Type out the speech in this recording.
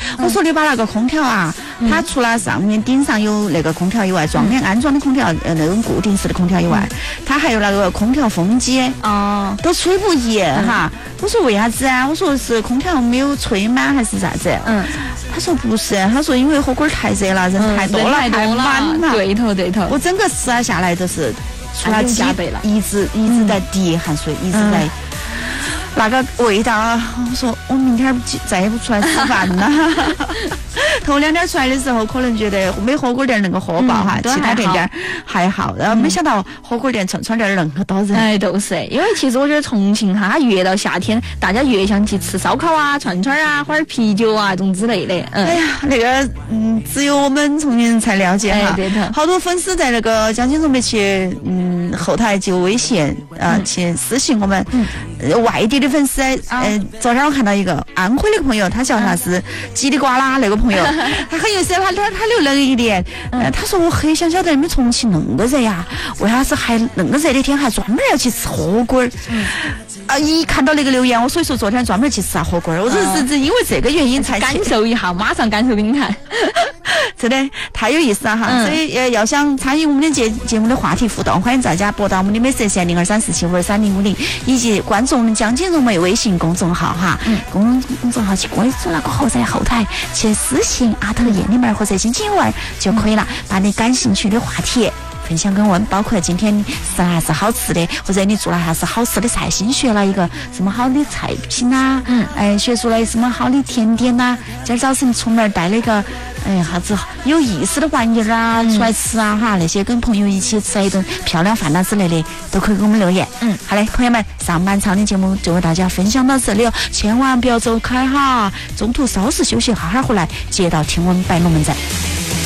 我说你把那个空调啊，它除了上面顶上有那个空调以外，装的安装的空调，那种固定式的空调以外，它还有那个空调风机，都吹不严哈。我说为啥子啊？我说是空调没有吹满还是啥子？他说不是，他说因为火锅太热了，人太多了，太满了。 对头。 我整个吃下来都是除了一直在滴汗水，一直在。那个味道啊！我说我明天再也不出来吃饭了。头2天出来的时候，可能觉得没火锅店能够喝饱哈，其他店还好。然后没想到火锅店串店那么多人。 哎，都是，因为其实我觉得重庆哈，它越到夏天，大家越想去吃烧烤啊、串啊、喝点啤酒啊这种之类的。 哎呀，那个只有我们重庆人才了解哈。 对头。 好多粉丝在那个江津总北去后台就微信去私信我们。外地的粉丝，昨天我看到一个安徽的朋友，他叫啥是叽里呱啦那个朋友，他很有意思，他留了一点，他说我很想晓得你们重庆那么热呀，为啥子还那么热的天还专门要去吃火锅一看到那个留言，我所以说昨天专门去吃火锅我说是因为这个原因才感受一下，马上感受给你看。 真的太有意思了哈！所以要想参与我们的节目的话题互动，欢迎大家拨打我们的美食热线0234752050，以及关注我们江津蓉梅微信公众号哈。公众号去关注那个后台去私信@燕里面或者津津有味就可以了，把你感兴趣的话题分享给我们，包括今天你吃了啥子好吃的，或者你做了啥子好吃的菜，新学了一个什么好的菜品啊，学出来什么好的甜点呐，今儿早晨出门带了一个啥子有意思的玩意儿啊出来吃啊哈，那些跟朋友一起吃一顿漂亮饭啊之类的都可以给我们留言。好嘞，朋友们，上半场的节目就为大家分享到这里哦，千万不要走开哈，中途稍事休息，好好回来接到听我们摆龙门阵。